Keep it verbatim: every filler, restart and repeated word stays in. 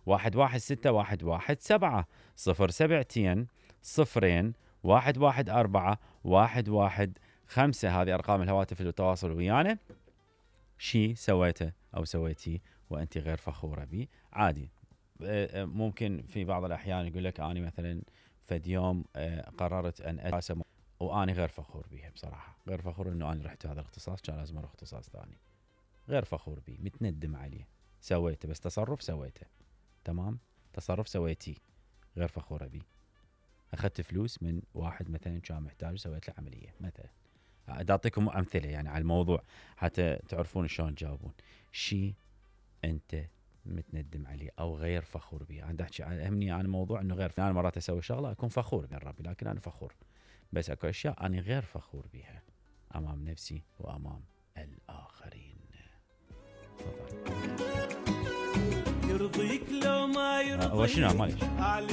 واحد واحد ستة واحد واحد سبعة، صفر سبعتين صفرين واحد واحد أربعة واحد واحد خمسة. هذه أرقام الهواتف للتواصل ويانا. شي سويته أو سويتي وأنت غير فخورة بي، عادي. ممكن في بعض الأحيان يقول لك أنا مثلا فد يوم قررت أن أدرس وأنا غير فخور بيها بصراحة، غير فخور إنه أنا رحت هذا الاختصاص، كان لازم أروح اختصاص ثاني، غير فخور بيه، متندم عليه. سويته بس تصرف سويته، تمام، تصرف سويتي غير فخورة بيه. أخذت فلوس من واحد مثلا كان محتاج، سويت له عملية مثلا. أعطيكم أمثلة يعني على الموضوع حتى تعرفون شلون تجاوبون. شيء أنت متندم عليه أو غير فخور به. أنا أحكي أهمني عن موضوع إنه غير. أنا مرات أسوي شغلة أكون فخور من ربي، لكن أنا فخور، بس أكو أشياء أنا غير فخور بها أمام نفسي وأمام الآخرين. تفضل. يرضيك لو ما يرضيك. أول شيء مالي